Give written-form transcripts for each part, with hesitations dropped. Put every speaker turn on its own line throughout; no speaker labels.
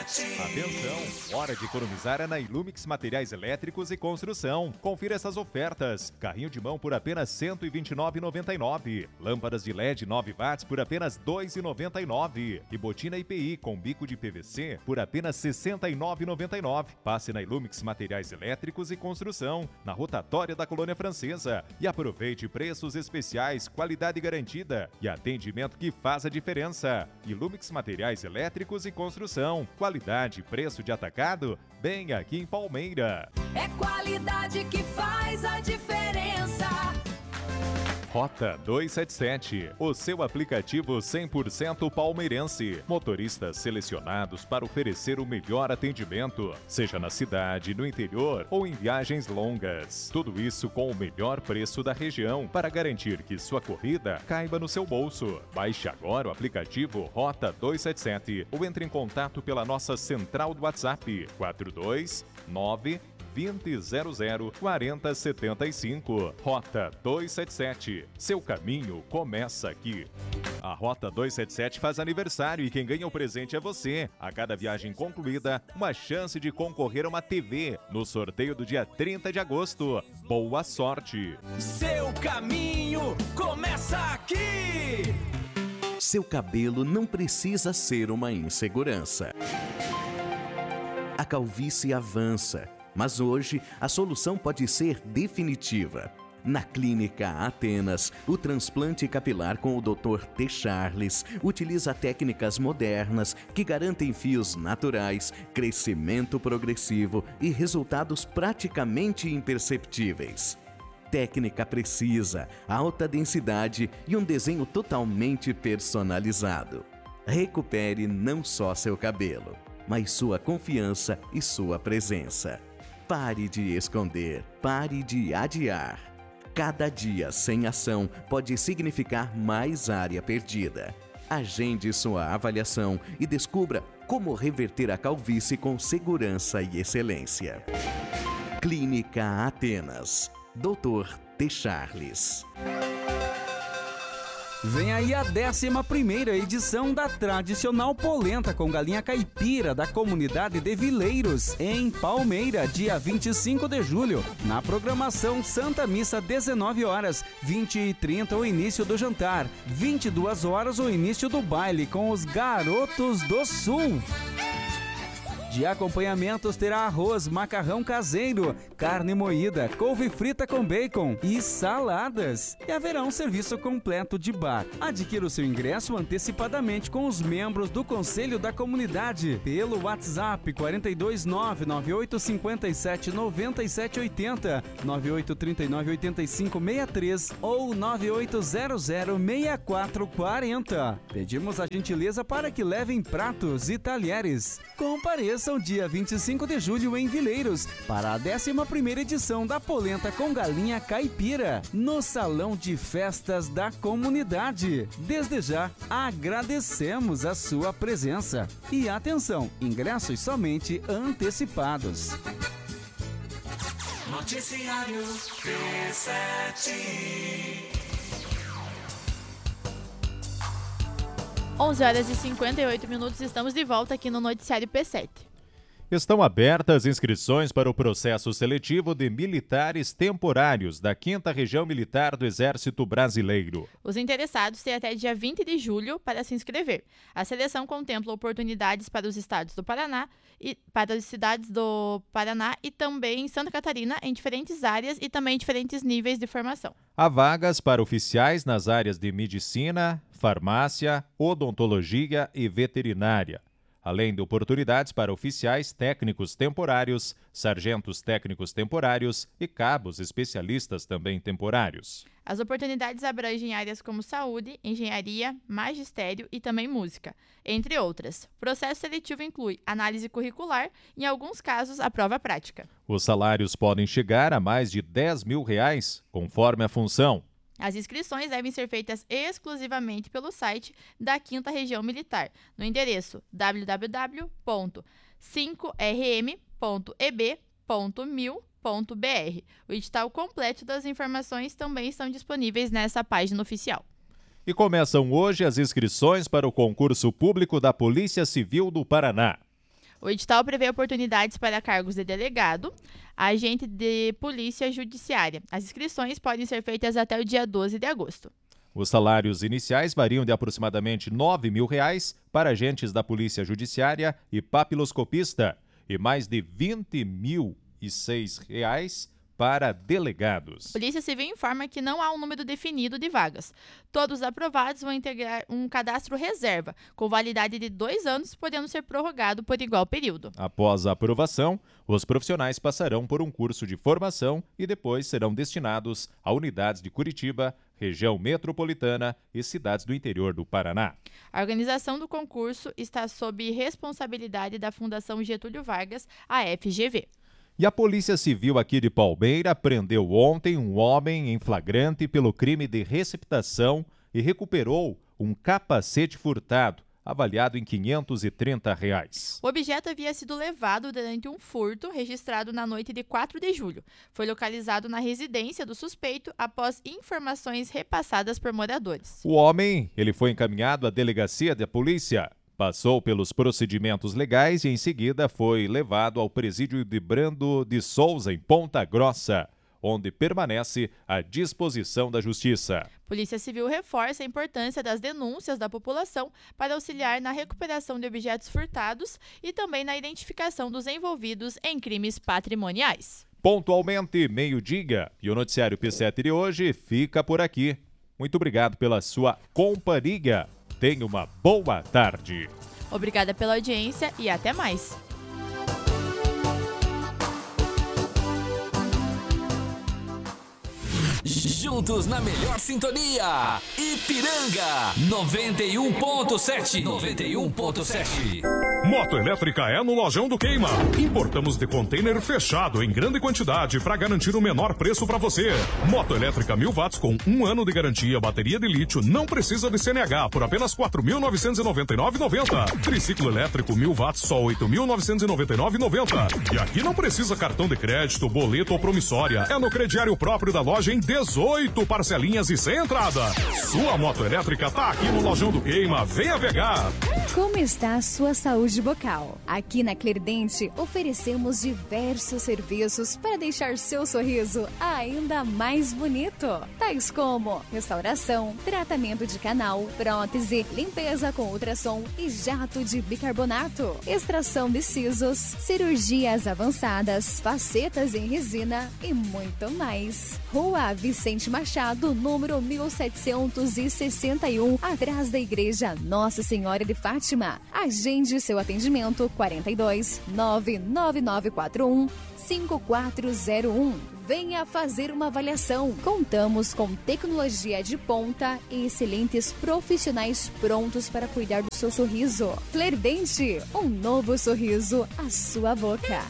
Atenção, hora de economizar é na Ilumix Materiais Elétricos e Construção. Confira essas ofertas. Carrinho de mão por apenas R$ 129,99. Lâmpadas de LED 9 watts por apenas R$ 2,99. E botina IPI com bico de PVC por apenas R$ 69,99. Passe na Ilumix Materiais Elétricos e Construção, na rotatória da Colônia Francesa. E aproveite preços especiais, qualidade garantida e atendimento que faz a diferença. Ilumix Materiais Elétricos e Construção. Qualidade, preço de atacado, bem aqui em Palmeira.
É qualidade que faz a diferença.
Rota 277, o seu aplicativo 100% palmeirense. Motoristas selecionados para oferecer o melhor atendimento, seja na cidade, no interior ou em viagens longas. Tudo isso com o melhor preço da região, para garantir que sua corrida caiba no seu bolso. Baixe agora o aplicativo Rota 277 ou entre em contato pela nossa central do WhatsApp 429 2000 4075. Rota 277. Seu caminho começa aqui. A Rota 277 faz aniversário e quem ganha o presente é você. A cada viagem concluída, uma chance de concorrer a uma TV no sorteio do dia 30 de agosto. Boa sorte!
Seu caminho começa aqui!
Seu cabelo não precisa ser uma insegurança. A calvície avança. Mas hoje, a solução pode ser definitiva. Na Clínica Atenas, o transplante capilar com o Dr. T. Charles utiliza técnicas modernas que garantem fios naturais, crescimento progressivo e resultados praticamente imperceptíveis. Técnica precisa, alta densidade e um desenho totalmente personalizado. Recupere não só seu cabelo, mas sua confiança e sua presença. Pare de esconder, pare de adiar. Cada dia sem ação pode significar mais área perdida. Agende sua avaliação e descubra como reverter a calvície com segurança e excelência. Clínica Atenas, Dr. T. Charles.
Vem aí a 11ª edição da tradicional polenta com galinha caipira da comunidade de Vileiros, em Palmeira, dia 25 de julho. Na programação Santa Missa, 19 horas, 20h30 o início do jantar, 22 horas o início do baile com os Garotos do Sul. De acompanhamentos terá arroz, macarrão caseiro, carne moída, couve frita com bacon e saladas. E haverá um serviço completo de bar. Adquira o seu ingresso antecipadamente com os membros do Conselho da Comunidade pelo WhatsApp 42998579780, 98398563 ou 98006440. Pedimos a gentileza para que levem pratos e talheres. Compareça dia 25 de julho em Vileiros para a 11ª edição da polenta com galinha caipira no Salão de Festas da Comunidade. Desde já, agradecemos a sua presença. E atenção, ingressos somente antecipados.
Noticiário P7.
11h58, estamos de volta aqui no Noticiário P7.
Estão abertas inscrições para o processo seletivo de militares temporários da 5ª Região Militar do Exército Brasileiro.
Os interessados têm até dia 20 de julho para se inscrever. A seleção contempla oportunidades para os estados do Paraná e para as cidades do Paraná e também Santa Catarina em diferentes áreas e também em diferentes níveis de formação.
Há vagas para oficiais nas áreas de medicina, farmácia, odontologia e veterinária, além de oportunidades para oficiais técnicos temporários, sargentos técnicos temporários e cabos especialistas também temporários.
As oportunidades abrangem áreas como saúde, engenharia, magistério e também música, entre outras. O processo seletivo inclui análise curricular e, em alguns casos, a prova prática.
Os salários podem chegar a mais de R$10 mil, conforme a função.
As inscrições devem ser feitas exclusivamente pelo site da 5ª Região Militar, no endereço www.5rm.eb.mil.br. O edital completo das informações também estão disponíveis nessa página oficial.
E começam hoje as inscrições para o concurso público da Polícia Civil do Paraná.
O edital prevê oportunidades para cargos de delegado, agente de polícia judiciária. As inscrições podem ser feitas até o dia 12 de agosto.
Os salários iniciais variam de aproximadamente R$ 9.000 para agentes da Polícia Judiciária e papiloscopista e mais de R$ 20.006 para delegados.
A Polícia Civil informa que não há um número definido de vagas. Todos os aprovados vão integrar um cadastro reserva, com validade de 2 anos, podendo ser prorrogado por igual período.
Após a aprovação, os profissionais passarão por um curso de formação e depois serão destinados a unidades de Curitiba, região metropolitana e cidades do interior do Paraná.
A organização do concurso está sob responsabilidade da Fundação Getúlio Vargas, a FGV.
E a Polícia Civil aqui de Palmeira prendeu ontem um homem em flagrante pelo crime de receptação e recuperou um capacete furtado, avaliado em R$ 530.
O objeto havia sido levado durante um furto registrado na noite de 4 de julho. Foi localizado na residência do suspeito após informações repassadas por moradores.
O homem, ele foi encaminhado à delegacia da polícia. Passou pelos procedimentos legais e, em seguida, foi levado ao presídio de Brando de Souza, em Ponta Grossa, onde permanece à disposição da Justiça.
Polícia Civil reforça a importância das denúncias da população para auxiliar na recuperação de objetos furtados e também na identificação dos envolvidos em crimes patrimoniais.
Pontualmente, meio-dia, e o noticiário P7 de hoje fica por aqui. Muito obrigado pela sua companhia. Tenha uma boa tarde.
Obrigada pela audiência e até mais.
Juntos na melhor sintonia, Ipiranga 91.7. 91.7.
Moto elétrica é no Lojão do Queima. Importamos de container fechado em grande quantidade para garantir o menor preço para você. Moto elétrica 1000 watts com 1 ano de garantia, bateria de lítio, não precisa de CNH por apenas R$ 4.999,90. Triciclo elétrico 1000 watts só R$ 8.999,90. E aqui não precisa cartão de crédito, boleto ou promissória. É no crediário próprio da loja em 18 parcelinhas e sem entrada. Sua moto elétrica tá aqui no Lojão do Queima. Venha pegar.
Como está a sua saúde bucal? Aqui na Clerdente oferecemos diversos serviços para deixar seu sorriso ainda mais bonito. Tais como restauração, tratamento de canal, prótese, limpeza com ultrassom e jato de bicarbonato, extração de sisos, cirurgias avançadas, facetas em resina e muito mais. Rua Vicente Machado, número 1761, atrás da Igreja Nossa Senhora de Fátima. Agende seu atendimento 42 99941 5401. Venha fazer uma avaliação. Contamos com tecnologia de ponta e excelentes profissionais prontos para cuidar do seu sorriso. Clerdente, um novo sorriso à sua boca.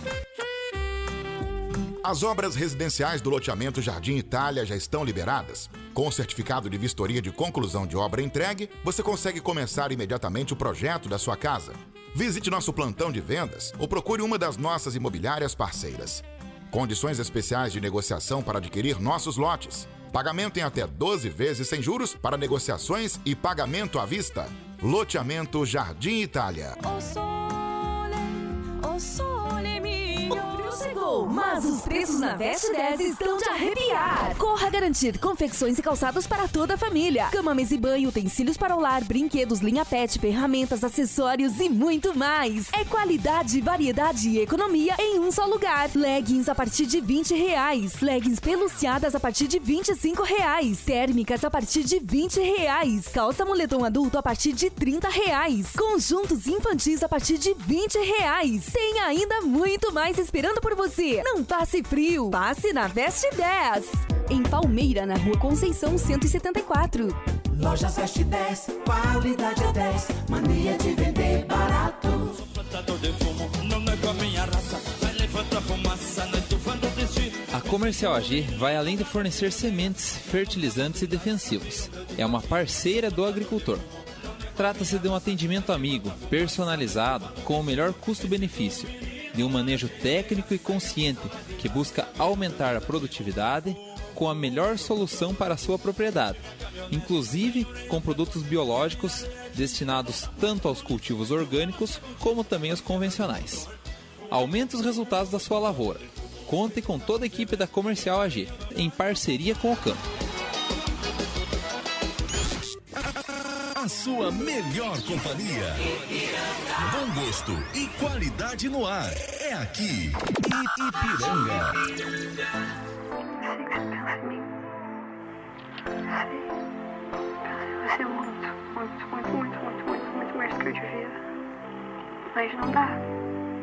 As obras residenciais do loteamento Jardim Itália já estão liberadas. Com o certificado de vistoria de conclusão de obra entregue, você consegue começar imediatamente o projeto da sua casa. Visite nosso plantão de vendas ou procure uma das nossas imobiliárias parceiras. Condições especiais de negociação para adquirir nossos lotes. Pagamento em até 12 vezes sem juros para negociações e pagamento à vista. Loteamento Jardim Itália.
Chegou, mas os preços na Veste 10 estão de arrepiar. Corra garantir confecções e calçados para toda a família. Cama, mesa e banho, utensílios para o lar, brinquedos, linha pet, ferramentas, acessórios e muito mais. É qualidade, variedade e economia em um só lugar. Leggings a partir de R$20. Leggings peluciadas a partir de R$25. Térmicas a partir de R$20. Calça moletom adulto a partir de R$30. Conjuntos infantis a partir de R$20. Tem ainda muito mais esperando por você. Não passe frio, passe na Veste 10. Em Palmeira, na Rua Conceição 174.
Lojas Veste 10, qualidade é 10, mania de vender barato. Sou plantador de fumo, não é com a minha raça, vai levantar fumaça na estufa do destino.
A Comercial AG vai além de fornecer sementes, fertilizantes e defensivos. É uma parceira do agricultor. Trata-se de um atendimento amigo, personalizado, com o melhor custo-benefício, de um manejo técnico e consciente que busca aumentar a produtividade, com a melhor solução para a sua propriedade, inclusive com produtos biológicos destinados tanto aos cultivos orgânicos como também aos convencionais. Aumente os resultados da sua lavoura. Conte com toda a equipe da Comercial AG, em parceria com o campo.
A sua melhor companhia. Bom gosto e qualidade no ar. É aqui, Ipiranga.
Você é muito mais do que eu devia. Mas não dá.